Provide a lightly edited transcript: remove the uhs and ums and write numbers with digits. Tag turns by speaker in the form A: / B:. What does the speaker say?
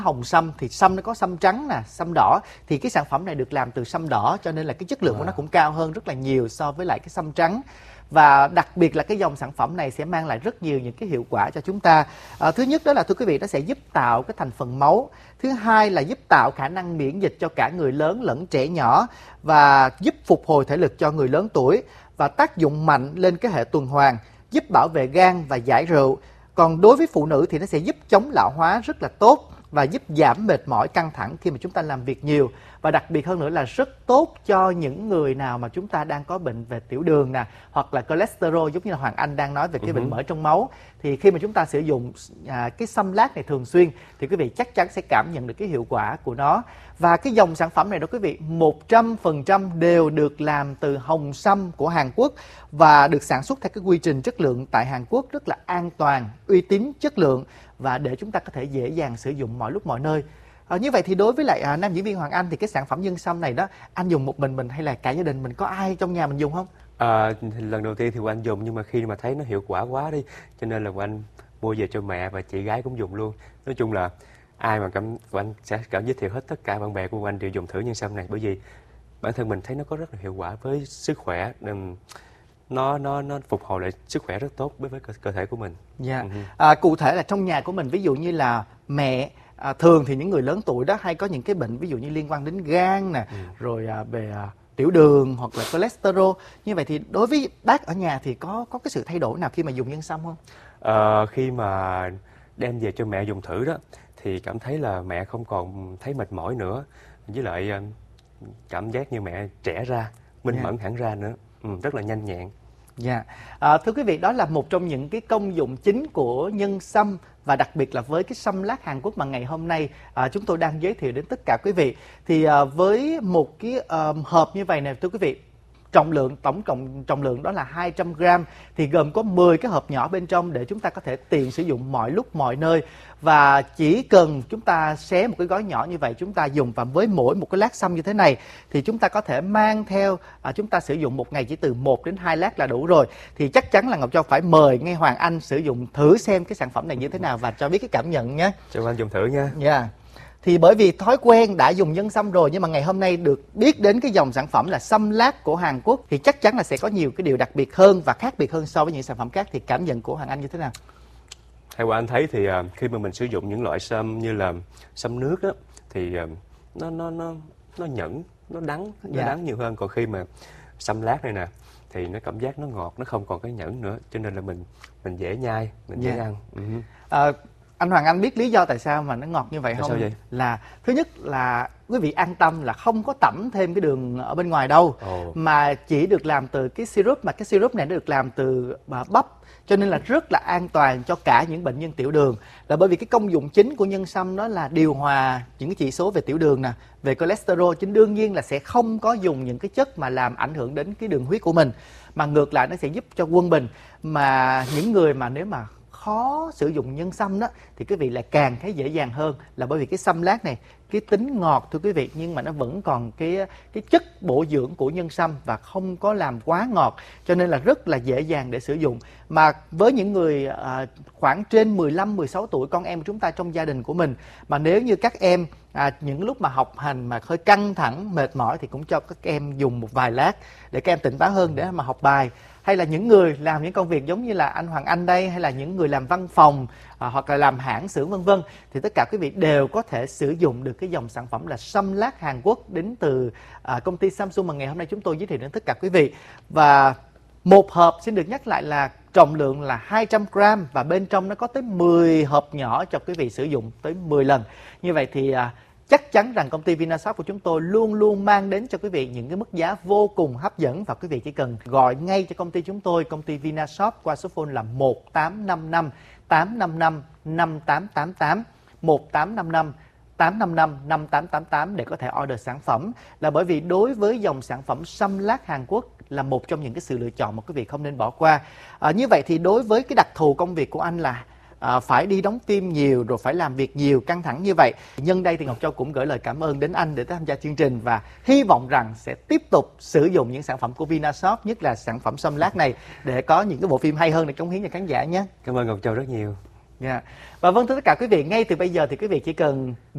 A: hồng sâm thì sâm nó có sâm trắng nè, sâm đỏ, thì cái sản phẩm này được làm từ sâm đỏ cho nên là cái chất lượng của nó cũng cao hơn rất là nhiều so với lại cái sâm trắng. Và đặc biệt là cái dòng sản phẩm này sẽ mang lại rất nhiều những cái hiệu quả cho chúng ta. Thứ nhất đó là thưa quý vị, nó sẽ giúp tạo cái thành phần máu. Thứ hai là giúp tạo khả năng miễn dịch cho cả người lớn lẫn trẻ nhỏ và giúp phục hồi thể lực cho người lớn tuổi và tác dụng mạnh lên cái hệ tuần hoàn, giúp bảo vệ gan và giải rượu. Còn đối với phụ nữ thì nó sẽ giúp chống lão hóa rất là tốt và giúp giảm mệt mỏi căng thẳng khi mà chúng ta làm việc nhiều. Và đặc biệt hơn nữa là rất tốt cho những người nào mà chúng ta đang có bệnh về tiểu đường nè, hoặc là cholesterol, giống như là Hoàng Anh đang nói về cái bệnh mỡ trong máu. Thì khi mà chúng ta sử dụng cái sâm lát này thường xuyên thì quý vị chắc chắn sẽ cảm nhận được cái hiệu quả của nó. Và cái dòng sản phẩm này đó quý vị, 100% đều được làm từ hồng sâm của Hàn Quốc và được sản xuất theo cái quy trình chất lượng tại Hàn Quốc rất là an toàn, uy tín, chất lượng và để chúng ta có thể dễ dàng sử dụng mọi lúc mọi nơi. Như vậy thì đối với lại nam diễn viên Hoàng Anh thì cái sản phẩm nhân sâm này đó, anh dùng một mình hay là cả gia đình mình, có ai trong nhà mình dùng không?
B: Lần đầu tiên thì anh dùng, nhưng mà khi mà thấy nó hiệu quả quá đi, cho nên là anh mua về cho mẹ và chị gái cũng dùng luôn. Nói chung là ai mà anh sẽ giới thiệu hết tất cả bạn bè của anh đều dùng thử nhân sâm này, bởi vì bản thân mình thấy nó có rất là hiệu quả với sức khỏe. Nó phục hồi lại sức khỏe rất tốt đối với cơ thể của mình.
A: Dạ. Cụ thể là trong nhà của mình, ví dụ như là mẹ, thường thì những người lớn tuổi đó hay có những cái bệnh ví dụ như liên quan đến gan nè, rồi về tiểu đường hoặc là cholesterol. Như vậy thì đối với bác ở nhà thì có cái sự thay đổi nào khi mà dùng nhân sâm không?
B: Khi mà đem về cho mẹ dùng thử đó thì cảm thấy là mẹ không còn thấy mệt mỏi nữa, với lại cảm giác như mẹ trẻ ra, minh mẫn hẳn ra nữa, rất là nhanh nhẹn.
A: Dạ. Thưa quý vị, đó là một trong những cái công dụng chính của nhân sâm và đặc biệt là với cái sâm lát Hàn Quốc mà ngày hôm nay chúng tôi đang giới thiệu đến tất cả quý vị. Thì với một cái hộp như vậy nè thưa quý vị, tổng cộng trọng lượng đó là 200 gram thì gồm có 10 cái hộp nhỏ bên trong để chúng ta có thể tiện sử dụng mọi lúc mọi nơi. Và chỉ cần chúng ta xé một cái gói nhỏ như vậy, chúng ta dùng, và với mỗi một cái lát sâm như thế này thì chúng ta có thể mang theo, chúng ta sử dụng một ngày chỉ từ 1 đến 2 lát là đủ rồi. Thì chắc chắn là Ngọc Châu phải mời ngay Hoàng Anh sử dụng thử xem cái sản phẩm này như thế nào và cho biết cái cảm nhận nhé.
B: Cho anh dùng thử nha.
A: Dạ. Thì bởi vì thói quen đã dùng nhân sâm rồi, nhưng mà ngày hôm nay được biết đến cái dòng sản phẩm là sâm lát của Hàn Quốc thì chắc chắn là sẽ có nhiều cái điều đặc biệt hơn và khác biệt hơn so với những sản phẩm khác. Thì cảm nhận của Hoàng Anh như thế nào?
B: Theo anh thấy thì khi mà mình sử dụng những loại sâm như là sâm nước đó thì nó nhẫn, nó đắng nhiều hơn. Còn khi mà sâm lát này nè thì nó cảm giác nó ngọt, nó không còn cái nhẫn nữa, cho nên là mình dễ nhai, mình dễ ăn.
A: Anh Hoàng Anh biết lý do tại sao mà nó ngọt như vậy không?
B: Sao vậy?
A: Là thứ nhất là quý vị an tâm là không có tẩm thêm cái đường ở bên ngoài đâu, mà chỉ được làm từ cái syrup, mà cái syrup này nó được làm từ bắp, cho nên là rất là an toàn cho cả những bệnh nhân tiểu đường. Là bởi vì cái công dụng chính của nhân sâm đó là điều hòa những cái chỉ số về tiểu đường nè, về cholesterol, chính đương nhiên là sẽ không có dùng những cái chất mà làm ảnh hưởng đến cái đường huyết của mình, mà ngược lại nó sẽ giúp cho quân bình. Mà những người mà nếu mà khó sử dụng nhân sâm đó thì quý vị lại càng thấy dễ dàng hơn, là bởi vì cái sâm lát này cái tính ngọt thưa quý vị, nhưng mà nó vẫn còn cái chất bổ dưỡng của nhân sâm và không có làm quá ngọt, cho nên là rất là dễ dàng để sử dụng. Mà với những người khoảng trên 15-16 tuổi, con em của chúng ta trong gia đình của mình, mà nếu như các em những lúc mà học hành mà hơi căng thẳng, mệt mỏi thì cũng cho các em dùng một vài lát để các em tỉnh táo hơn để mà học bài. Hay là những người làm những công việc giống như là anh Hoàng Anh đây, hay là những người làm văn phòng hoặc là làm hãng xưởng vân vân, thì tất cả quý vị đều có thể sử dụng được cái dòng sản phẩm là sâm lát Hàn Quốc đến từ công ty Samsung mà ngày hôm nay chúng tôi giới thiệu đến tất cả quý vị. Và một hộp xin được nhắc lại là trọng lượng là 200 gram và bên trong nó có tới 10 hộp nhỏ cho quý vị sử dụng tới 10 lần. Như vậy thì chắc chắn rằng công ty Vinashop của chúng tôi luôn luôn mang đến cho quý vị những cái mức giá vô cùng hấp dẫn, và quý vị chỉ cần gọi ngay cho công ty chúng tôi, công ty Vinashop, qua số phone là 1855 855 5888, 1855 855 5888 để có thể order sản phẩm. Là bởi vì đối với dòng sản phẩm sâm lát Hàn Quốc là một trong những cái sự lựa chọn mà quý vị không nên bỏ qua. Như vậy thì đối với cái đặc thù công việc của anh là phải đi đóng phim nhiều, rồi phải làm việc nhiều, căng thẳng như vậy, nhân đây thì Ngọc Châu cũng gửi lời cảm ơn đến anh để tham gia chương trình, và hy vọng rằng sẽ tiếp tục sử dụng những sản phẩm của Vinashop, nhất là sản phẩm sâm lát này, để có những cái bộ phim hay hơn để cống hiến cho khán giả nhé.
B: Cảm ơn Ngọc Châu rất nhiều.
A: Và vâng, thưa tất cả quý vị, ngay từ bây giờ thì quý vị chỉ cần